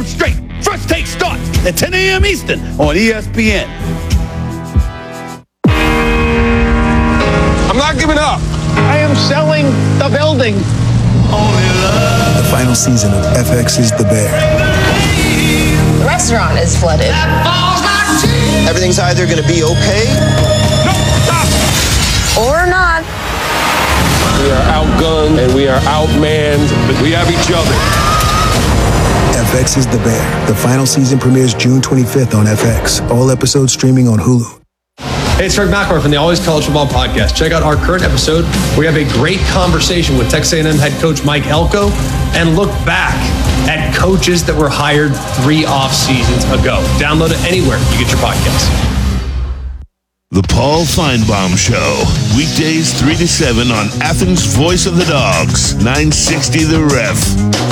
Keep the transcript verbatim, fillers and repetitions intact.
straight. First Take starts at ten a.m. Eastern on E S P N. I'm not giving up. I am selling the building. The final season of F X's The Bear. The restaurant is flooded. Everything's either going to be okay or not. We are outgunned and we are outmanned, but we have each other. F X's The Bear. The final season premieres June twenty-fifth on F X. All episodes streaming on Hulu. Hey, it's Rick McElroy from the Always College Football Podcast. Check out our current episode. We have a great conversation with Texas A and M head coach Mike Elko and look back at coaches that were hired three off seasons ago. Download it anywhere you get your podcasts. The Paul Feinbaum Show. Weekdays three to seven on Athens' Voice of the Dogs. nine sixty The Ref.